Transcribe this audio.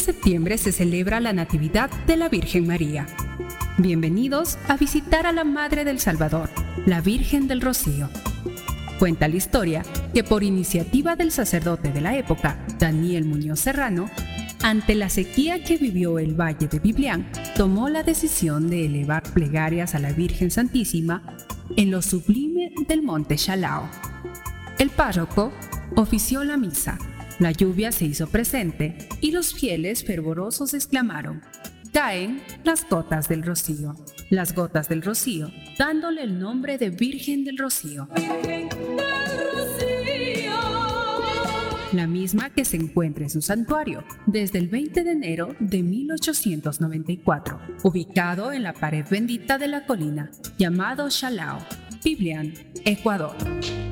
septiembre se celebra la Natividad de la Virgen María. Bienvenidos a visitar a la Madre del Salvador, la Virgen del Rocío. Cuenta la historia que por iniciativa del sacerdote de la época, Daniel Muñoz Serrano, ante la sequía que vivió el Valle de Biblián, tomó la decisión de elevar plegarias a la Virgen Santísima en lo sublime del monte Shalao. El párroco ofició la misa, la lluvia se hizo presente y los fieles fervorosos exclamaron: «Caen las gotas del rocío», las gotas del rocío, dándole el nombre de Virgen del Rocío. Virgen del Rocío. La misma que se encuentra en su santuario desde el 20 de enero de 1894, ubicado en la pared bendita de la colina, llamado Shalao, Biblián, Ecuador.